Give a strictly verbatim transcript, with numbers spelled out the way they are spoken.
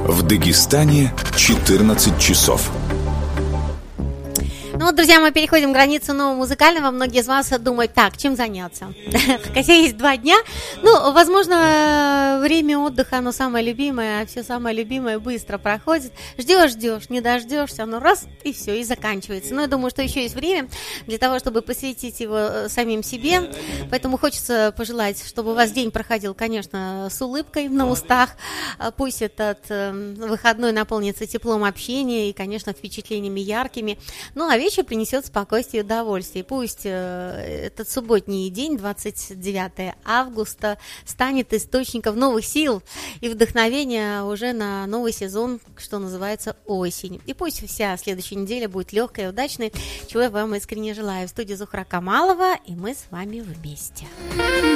В Дагестане четырнадцать часов. Ну вот, друзья, мы переходим границу нового музыкального. Многие из вас думают, так, чем заняться? Хотя есть два дня. Ну, возможно, время отдыха, оно самое любимое, а все самое любимое быстро проходит. Ждешь, ждешь, не дождешься, оно раз, и все, и заканчивается. Но я думаю, что еще есть время для того, чтобы посвятить его самим себе. Поэтому хочется пожелать, чтобы у вас день проходил, конечно, с улыбкой на устах. Пусть этот выходной наполнится теплом общения и, конечно, впечатлениями яркими. Ну, а вечер принесет спокойствие и удовольствие. Пусть э, этот субботний день, двадцать девятого августа, станет источником новых сил и вдохновения уже на новый сезон, что называется, осень. И пусть вся следующая неделя будет легкой и удачной, чего я вам искренне желаю. В студии Зухра Камалова, и мы с вами вместе.